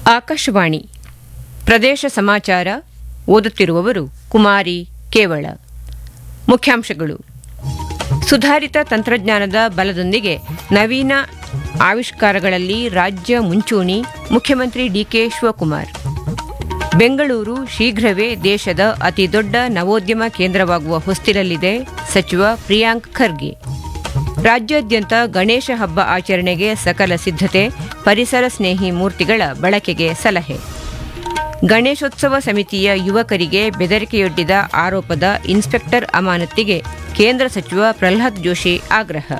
ಆಕಾಶವಾಣಿ ಪ್ರದೇಶ ಸಮಾಚಾರ ಓದುತ್ತಿರುವವರು ಕುಮಾರಿ ಕೇವಳ. ಮುಖ್ಯಾಂಶಗಳು: ಸುಧಾರಿತ ತಂತ್ರಜ್ಞಾನದ ಬಲದೊಂದಿಗೆ ನವೀನ ಆವಿಷ್ಕಾರಗಳಲ್ಲಿ ರಾಜ್ಯ ಮುಂಚೂಣಿ, ಮುಖ್ಯಮಂತ್ರಿ ಡಿಕೆ ಶಿವಕುಮಾರ್. ಬೆಂಗಳೂರು ಶೀಘ್ರವೇ ದೇಶದ ಅತಿದೊಡ್ಡ ನವೋದ್ಯಮ ಕೇಂದ್ರವಾಗುವ ಹೊಸ್ತಿಲಲ್ಲಿದೆ, ಸಚಿವ ಪ್ರಿಯಾಂಕ್ ಖರ್ಗೆ. ರಾಜ್ಯಾದ್ಯಂತ ಗಣೇಶ ಹಬ್ಬ ಆಚರಣೆಗೆ ಸಕಲ ಸಿದ್ಧತೆ, ಪರಿಸರ ಸ್ನೇಹಿ ಮೂರ್ತಿಗಳ ಬಳಕೆಗೆ ಸಲಹೆ. ಗಣೇಶೋತ್ಸವ ಸಮಿತಿಯ ಯುವಕರಿಗೆ ಬೆದರಿಕೆಯೊಡ್ಡಿದ ಆರೋಪದ ಇನ್ಸ್ಪೆಕ್ಟರ್ ಅಮಾನತಿಗೆ ಕೇಂದ್ರ ಸಚಿವ ಪ್ರಹ್ಲಾದ್ ಜೋಶಿ ಆಗ್ರಹ.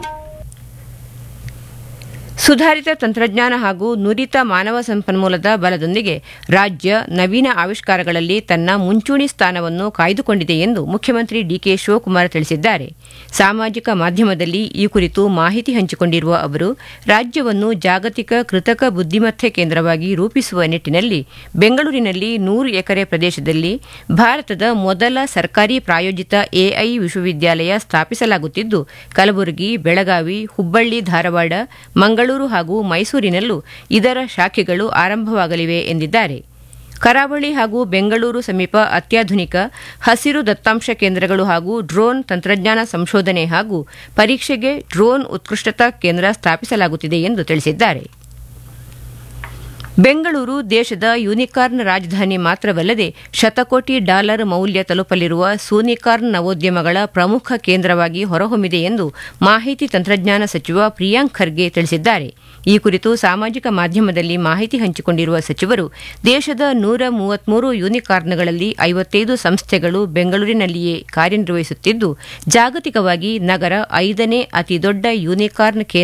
ಸುಧಾರಿತ ತಂತ್ರಜ್ಞಾನ ಹಾಗೂ ನುರಿತ ಮಾನವ ಸಂಪನ್ಮೂಲದ ಬಲದೊಂದಿಗೆ ರಾಜ್ಯ ನವೀನ ಆವಿಷ್ಕಾರಗಳಲ್ಲಿ ತನ್ನ ಮುಂಚೂಣಿ ಸ್ಥಾನವನ್ನು ಕಾಯ್ದುಕೊಂಡಿದೆ ಎಂದು ಮುಖ್ಯಮಂತ್ರಿ ಡಿಕೆ ಶಿವಕುಮಾರ್ ತಿಳಿಸಿದ್ದಾರೆ. ಸಾಮಾಜಿಕ ಮಾಧ್ಯಮದಲ್ಲಿ ಈ ಕುರಿತು ಮಾಹಿತಿ ಹಂಚಿಕೊಂಡಿರುವ ಅವರು, ರಾಜ್ಯವನ್ನು ಜಾಗತಿಕ ಕೃತಕ ಬುದ್ದಿಮತ್ತೆ ಕೇಂದ್ರವಾಗಿ ರೂಪಿಸುವ ನಿಟ್ಟಿನಲ್ಲಿ ಬೆಂಗಳೂರಿನಲ್ಲಿ 100 ಎಕರೆ ಪ್ರದೇಶದಲ್ಲಿ ಭಾರತದ ಮೊದಲ ಸರ್ಕಾರಿ ಪ್ರಾಯೋಜಿತ ಎಐ ವಿಶ್ವವಿದ್ಯಾಲಯ ಸ್ಥಾಪಿಸಲಾಗುತ್ತಿದ್ದು, ಕಲಬುರಗಿ, ಬೆಳಗಾವಿ, ಹುಬ್ಬಳ್ಳಿ, ಧಾರವಾಡ, ಮಂಗಳೂರು ಹಾಗೂ ಮೈಸೂರಿನಲ್ಲೂ ಇದರ ಶಾಖೆಗಳು ಆರಂಭವಾಗಲಿವೆ ಎಂದಿದ್ದಾರೆ. ಕರಾವಳಿ ಹಾಗೂ ಬೆಂಗಳೂರು ಸಮೀಪ ಅತ್ಯಾಧುನಿಕ ಹಸಿರು ದತ್ತಾಂಶ ಕೇಂದ್ರಗಳು ಹಾಗೂ ಡ್ರೋನ್ ತಂತ್ರಜ್ಞಾನ ಸಂಶೋಧನೆ ಹಾಗೂ ಪರೀಕ್ಷೆಗೆ ಡ್ರೋನ್ ಉತ್ಕೃಷ್ಟತಾ ಕೇಂದ್ರ ಸ್ಥಾಪಿಸಲಾಗುತ್ತಿದೆ ಎಂದು ತಿಳಿಸಿದ್ದಾರೆ. ಬೆಂಗಳೂರು ದೇಶದ ಯೂನಿಕಾರ್ನ್ ರಾಜಧಾನಿ ಮಾತ್ರವಲ್ಲದೆ ಶತಕೋಟಿ ಡಾಲರ್ ಮೌಲ್ಯ ತಲುಪಲಿರುವ ಸೂನಿಕಾರ್ನ್ ನವೋದ್ಯಮಗಳ ಪ್ರಮುಖ ಕೇಂದ್ರವಾಗಿ ಹೊರಹೊಮ್ಮಿದೆ ಎಂದು ಮಾಹಿತಿ ತಂತ್ರಜ್ಞಾನ ಸಚಿವ ಪ್ರಿಯಾಂಕ್ ಖರ್ಗೆ ತಿಳಿಸಿದ್ದಾರೆ. ಈ ಕುರಿತು ಸಾಮಾಜಿಕ ಮಾಧ್ಯಮದಲ್ಲಿ ಮಾಹಿತಿ ಹಂಚಿಕೊಂಡಿರುವ ಸಚಿವರು, ದೇಶದ 133 ಯೂನಿಕಾರ್ನ್ಗಳಲ್ಲಿ 55 ಸಂಸ್ಥೆಗಳು ಬೆಂಗಳೂರಿನಲ್ಲಿಯೇ ಕಾರ್ಯನಿರ್ವಹಿಸುತ್ತಿದ್ದು, ಜಾಗತಿಕವಾಗಿ ನಗರ 5ನೇ ಅತಿದೊಡ್ಡ ಯೂನಿಕಾರ್ನ್ ಕೇಂದ್ರ